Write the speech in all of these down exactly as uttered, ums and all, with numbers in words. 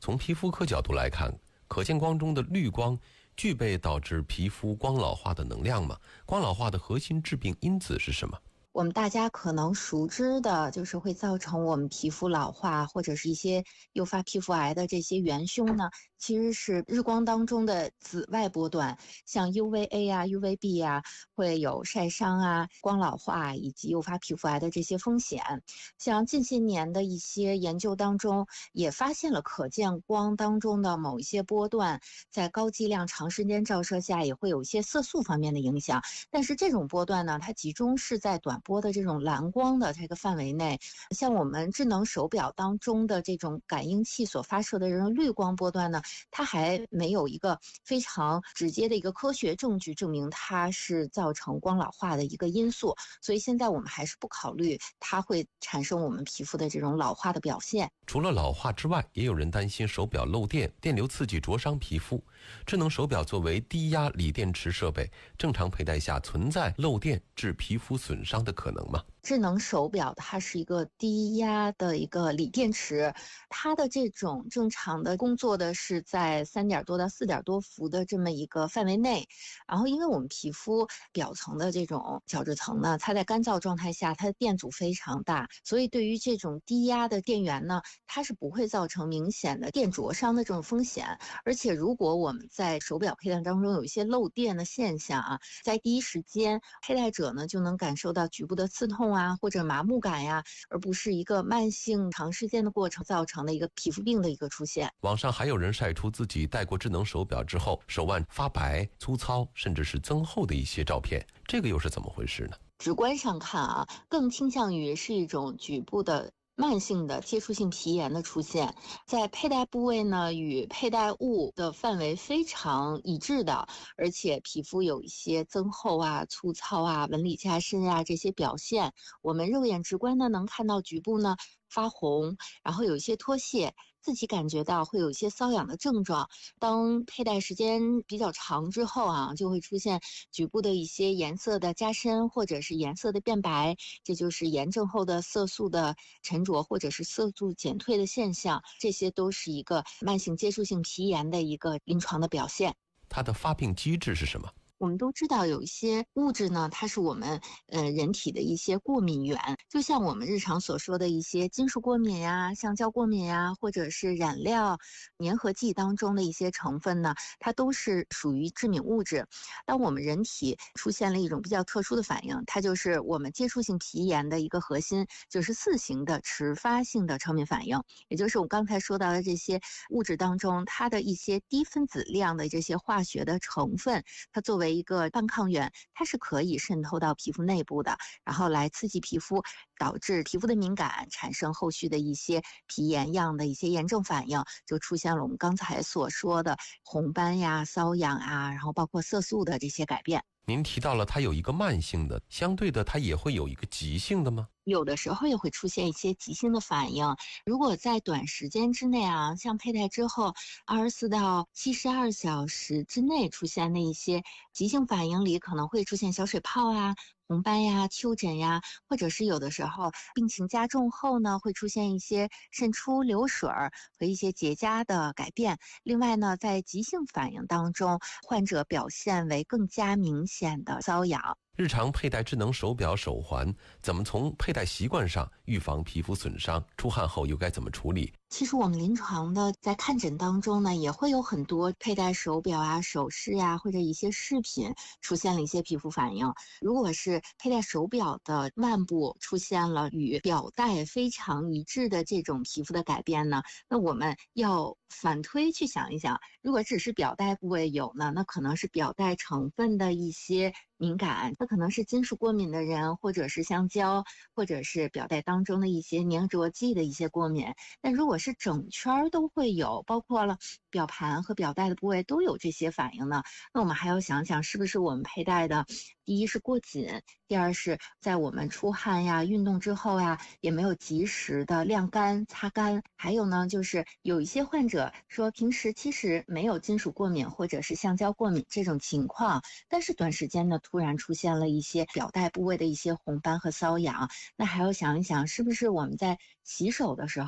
从皮肤科角度来看，可见光中的绿光具备导致皮肤光老化的能量吗？光老化的核心致病因子是什么？ 我们大家可能熟知的就是会造成我们皮肤老化或者是一些诱发皮肤癌的这些元凶呢，其实是日光当中的紫外波段，像 U V A 啊 U V B 啊，会有晒伤啊、光老化以及诱发皮肤癌的这些风险。像近些年的一些研究当中也发现了可见光当中的某一些波段在高剂量长时间照射下也会有一些色素方面的影响，但是这种波段呢，它集中是在短波的这种蓝光的这个范围内，像我们智能手表当中的这种感应器所发射的这种绿光波段呢，它还没有一个非常直接的一个科学证据证明它是造成光老化的一个因素，所以现在我们还是不考虑它会产生我们皮肤的这种老化的表现。 除了老化之外，也有人担心手表漏电，电流刺激灼伤皮肤。智能手表作为低压锂电池设备，正常佩戴下存在漏电致皮肤损伤的可能吗？ 智能手表它是一个低压的一个锂电池，它的这种正常的工作的是在三点多到四点多伏的这么一个范围内，然后因为我们皮肤表层的这种角质层呢，它在干燥状态下它的电阻非常大，所以对于这种低压的电源呢，它是不会造成明显的电灼伤的这种风险。而且如果我们在手表佩戴当中有一些漏电的现象啊，在第一时间佩戴者呢就能感受到局部的刺痛啊或者麻木感呀，而不是一个慢性长时间的过程造成的一个皮肤病的一个出现。 网上还有人晒出自己戴过智能手表之后手腕发白、粗糙甚至是增厚的一些照片，这个又是怎么回事呢？ 直观上看啊，更倾向于是一种局部的慢性的接触性皮炎的出现，在佩戴部位呢与佩戴物的范围非常一致的，而且皮肤有一些增厚啊、粗糙啊、纹理加深啊这些表现，我们肉眼直观的能看到局部呢发红，然后有一些脱屑，自己感觉到会有一些瘙痒的症状。当佩戴时间比较长之后啊，就会出现局部的一些颜色的加深或者是颜色的变白，这就是炎症后的色素的沉着或者是色素减退的现象，这些都是一个慢性接触性皮炎的一个临床的表现。 它的发病机制是什么？ 我们都知道有一些物质呢，它是我们呃人体的一些过敏源，就像我们日常所说的一些金属过敏呀、橡胶过敏呀，或者是染料、粘合剂当中的一些成分呢，它都是属于致敏物质。当我们人体出现了一种比较特殊的反应，它就是我们接触性皮炎的一个核心，就是四型的迟发性的超敏反应，也就是我刚才说到的这些物质当中，它的一些低分子量的这些化学的成分，它作为一个半抗原，它是可以渗透到皮肤内部的，然后来刺激皮肤，导致皮肤的敏感，产生后续的一些皮炎样的一些炎症反应，就出现了我们刚才所说的红斑呀、瘙痒啊，然后包括色素的这些改变。 您提到了它有一个慢性的，相对的它也会有一个急性的吗？ 有的时候也会出现一些急性的反应，如果在短时间之内啊，像佩戴之后二十四到七十二小时之内出现的一些急性反应里，可能会出现小水泡啊、红斑呀、丘疹呀，或者是有的时候病情加重后呢，会出现一些渗出、流水和一些结痂的改变。另外呢，在急性反应当中，患者表现为更加明显的瘙痒。 日常佩戴智能手表、手环，怎么从佩戴习惯上预防皮肤损伤？出汗后又该怎么处理？ 其实我们临床的在看诊当中呢，也会有很多佩戴手表啊、首饰呀、啊，或者一些饰品出现了一些皮肤反应。如果是佩戴手表的腕部出现了与表带非常一致的这种皮肤的改变呢，那我们要反推去想一想，如果只是表带部位有呢，那可能是表带成分的一些敏感，那可能是金属过敏的人，或者是橡胶，或者是表带当中的一些粘着剂的一些过敏。但如果是整圈都会有，包括了表盘和表带的部位都有这些反应呢，那我们还要想想是不是我们佩戴的，第一是过紧，第二是在我们出汗呀、运动之后呀，也没有及时的晾干、擦干。还有呢，就是有一些患者说平时其实没有金属过敏或者是橡胶过敏这种情况，但是短时间呢突然出现了一些表带部位的一些红斑和瘙痒，那还要想一想是不是我们在洗手的时候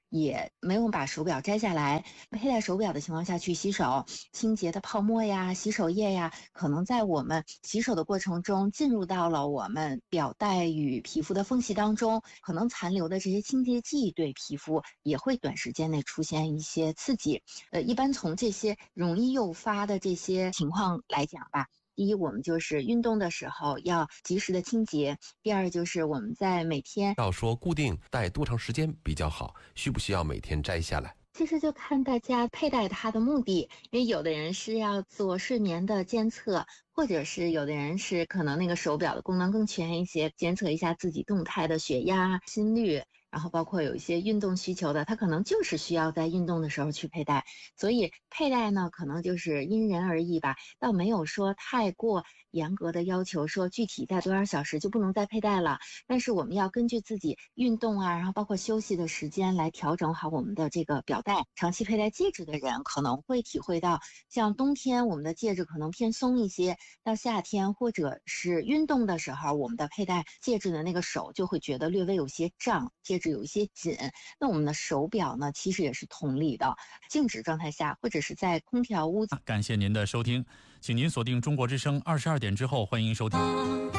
也没有把手表摘下来，佩戴手表的情况下去洗手，清洁的泡沫呀、洗手液呀，可能在我们洗手的过程中进入到了我们表带与皮肤的缝隙当中，可能残留的这些清洁剂对皮肤也会短时间内出现一些刺激。呃，一般从这些容易诱发的这些情况来讲吧，第一，我们就是运动的时候要及时的清洁；第二，就是我们在每天要说固定戴多长时间比较好，需不需要每天摘下来？ 其实就看大家佩戴它的目的，因为有的人是要做睡眠的监测，或者是有的人是可能那个手表的功能更全一些，监测一下自己动态的血压、心率，然后包括有一些运动需求的，他可能就是需要在运动的时候去佩戴。所以佩戴呢，可能就是因人而异吧，倒没有说太过严格的要求，说具体戴多少小时就不能再佩戴了。但是我们要根据自己运动啊，然后包括休息的时间来调整好我们的这个表带。长期佩戴戒指的人可能会体会到，像冬天我们的戒指可能偏松一些，到夏天或者是运动的时候，我们的佩戴戒指的那个手就会觉得略微有些胀，戒指有一些紧。那我们的手表呢，其实也是同理的，静止状态下或者是在空调屋。 感谢您的收听，请您锁定中国之声二十二点之后，欢迎收听。